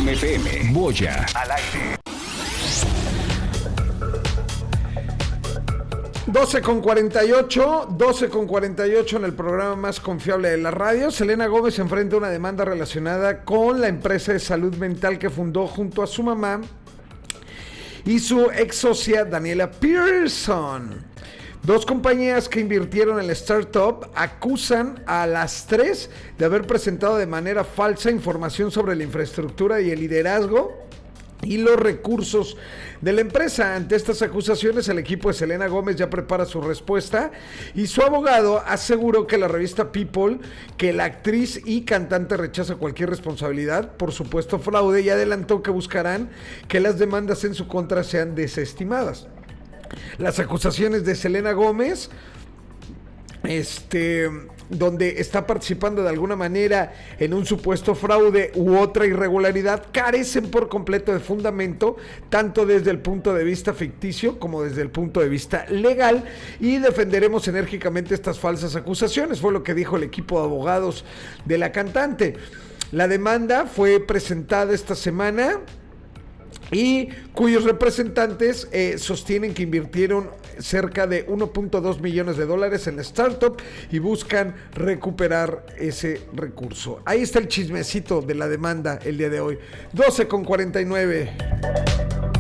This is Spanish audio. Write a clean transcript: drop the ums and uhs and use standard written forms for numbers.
Máxima FM. Moya. Al aire. 12:48 en el programa más confiable de la radio. Selena Gómez enfrenta una demanda relacionada con la empresa de salud mental que fundó junto a su mamá y su ex socia Daniela Pearson. Dos compañías que invirtieron en la startup acusan a las tres de haber presentado de manera falsa información sobre la infraestructura y el liderazgo y los recursos de la empresa. Ante estas acusaciones, el equipo de Selena Gómez ya prepara su respuesta y su abogado aseguró que la revista People, que la actriz y cantante rechaza cualquier responsabilidad por supuesto fraude, y adelantó que buscarán que las demandas en su contra sean desestimadas. Las acusaciones de Selena Gómez, donde está participando de alguna manera en un supuesto fraude u otra irregularidad, carecen por completo de fundamento, tanto desde el punto de vista ficticio como desde el punto de vista legal, y defenderemos enérgicamente estas falsas acusaciones, fue lo que dijo el equipo de abogados de la cantante. La demanda fue presentada esta semana y cuyos representantes sostienen que invirtieron cerca de 1.2 millones de dólares en la startup y buscan recuperar ese recurso. Ahí está el chismecito de la demanda el día de hoy. 12:49.